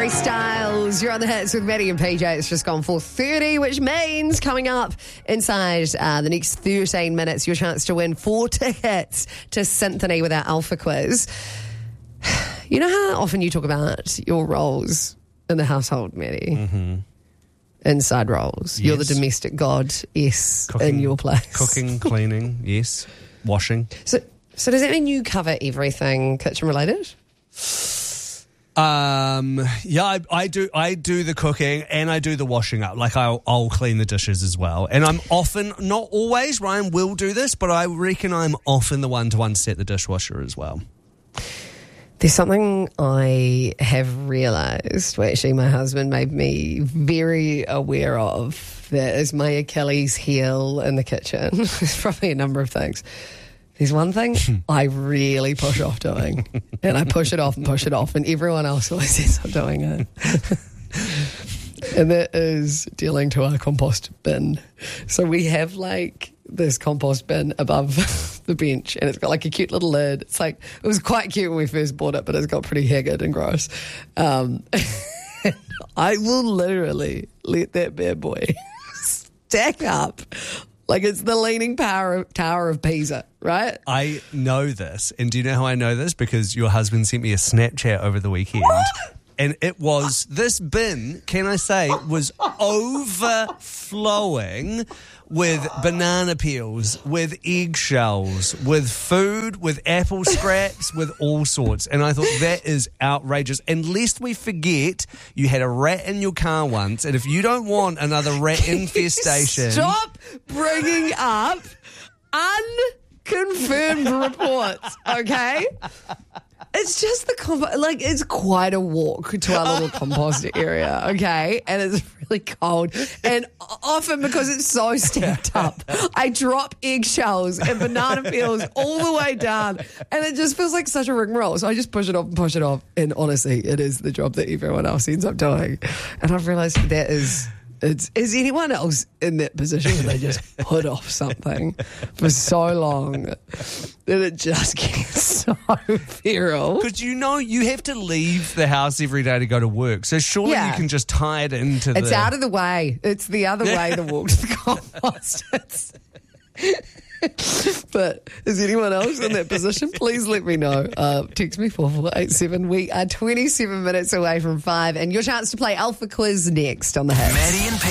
Harry Styles, you're on the hits with Maddie and PJ. It's just gone 4:30, which means coming up inside the next 13 minutes, your chance to win 4 tickets to Symphony with our Alpha Quiz. You know how often you talk about your roles in the household, Maddie? Mm-hmm. Inside roles. Yes. You're the domestic god, yes, cooking, in your place. Cooking, cleaning, yes, washing. So does that mean you cover everything kitchen related? Yeah, I do the cooking and I do the washing up. Like I'll clean the dishes as well. And I'm often, not always, Ryan will do this, but I reckon I'm often the one to unset the dishwasher as well. There's something I have realised, well, actually my husband made me very aware of, that is my Achilles heel in the kitchen. There's probably a number of things. There's one thing I really push off doing, and I push it off, and everyone else always says I'm doing it. And that is dealing to our compost bin. So we have like this compost bin above the bench, and it's got like a cute little lid. It's like, it was quite cute when we first bought it, but it's got pretty haggard and gross. I will literally let that bad boy stack up like it's the Leaning Tower of Pisa, right? I know this. And do you know how I know this? Because your husband sent me a Snapchat over the weekend. And it was, this bin, can I say, was overflowing with banana peels, with eggshells, with food, with apple scraps, with all sorts. And I thought, that is outrageous. And lest we forget, you had a rat in your car once, and if you don't want another rat infestation... Stop bringing up unconfirmed reports, okay? It's just it's quite a walk to our little compost area, okay? And it's really cold. And often, because it's so stacked up, I drop eggshells and banana peels all the way down. And it just feels like such a rigmarole. So I just push it off. And honestly, it is the job that everyone else ends up doing. And I've realised that is anyone else in that position where they just put off something for so long that it just gets so feral? Because you have to leave the house every day to go to work. So surely you can just tie it into It's out of the way. It's the other way, the walk to the compost. But is anyone else in that position? Please let me know. Text me 4487. We are 27 minutes away from 5, and your chance to play Alpha Quiz next on the Hits. Maddie and